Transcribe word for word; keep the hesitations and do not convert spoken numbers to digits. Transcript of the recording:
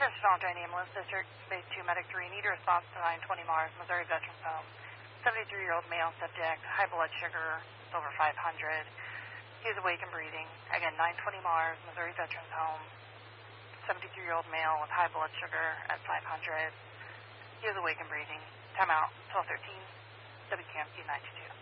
First Andre Ambulance District, Base two, Medic three, need a response to nine twenty Mars, Missouri Veterans Home. seventy-three-year-old male subject, high blood sugar, over five hundred. He is awake and breathing. Again, nine twenty Mars, Missouri Veterans Home. seventy-three-year-old male with high blood sugar at five hundred. He is awake and breathing. Time out, twelve thirteen, W K M Q nine two two.